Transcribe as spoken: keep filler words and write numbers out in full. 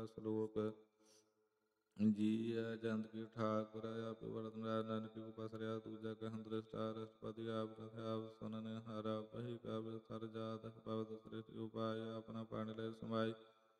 ਸਲੋਕ। ਜੀਅ ਜੰਤ ਕੀ ਠਾਕੁਰ ਆਪੇ ਵਰਤਨ ਨਾਨਕ ਕੀ ਪਸਰਿਆ ਦੂਜਾ ਕਹਿ ਦ੍ਰਿਸ਼ਟਾਰ ਅਸ਼ਟਪਦੀ ਆਪ ਰਥ ਆਪ ਸੁਨਨ ਹਰ ਆਪਹਿ ਕਬ ਸਰ ਜਾਤ ਪਵਤ ਸ੍ਰਿਸ਼ਟਿ ਉਪਾਇ ਆਪਣਾ ਪਾਣੀ ਲੈ ਸਮਾਈ।